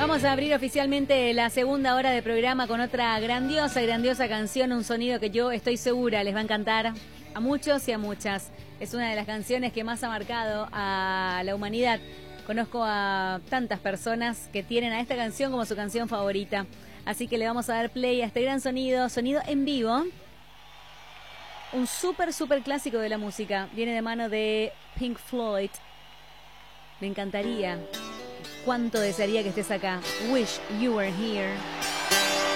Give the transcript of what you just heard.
Vamos a abrir oficialmente la segunda hora de programa con otra grandiosa canción, un sonido que yo estoy segura les va a encantar a muchos y a muchas. Es una de las canciones que más ha marcado a la humanidad. Conozco a tantas personas que tienen a esta canción como su canción favorita. Así que le vamos a dar play a este gran sonido en vivo. Un súper clásico de la música. Viene de mano de Pink Floyd. Me encantaría. Cuánto desearía que estés acá. Wish You Were Here.